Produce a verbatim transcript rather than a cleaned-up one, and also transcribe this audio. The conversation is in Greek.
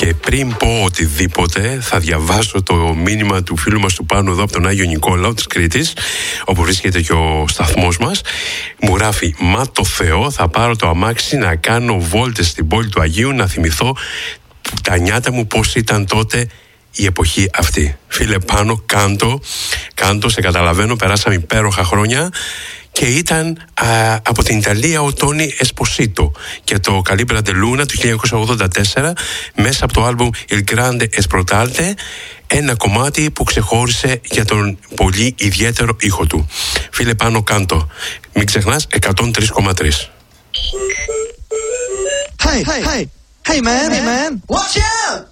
Και πριν πω οτιδήποτε, θα διαβάσω το μήνυμα του φίλου μας του Πάνου εδώ από τον Άγιο Νικόλαο της Κρήτης, όπου βρίσκεται και ο σταθμός μας. Μου γράφει: μα το Θεό, θα πάρω το αμάξι να κάνω βόλτες στην πόλη του Αγίου, να θυμηθώ τα νιάτα μου πώς ήταν τότε η εποχή αυτή. Φίλε Πάνο, κάντο, κάντο, σε καταλαβαίνω, περάσαμε υπέροχα χρόνια. Και ήταν α, από την Ιταλία ο Τόνι Εσποσίτο και το Καλίμπρα ντε Λούνα του χίλια εννιακόσια ογδόντα τέσσερα, μέσα από το άλμπουμ Il Grande Esprotalte, ένα κομμάτι που ξεχώρισε για τον πολύ ιδιαίτερο ήχο του. Φίλε Πάνο, κάντο. Μην ξεχνάς, εκατόν τρία κόμμα τρία. Hey, hey, hey, hey man, hey man, watch out!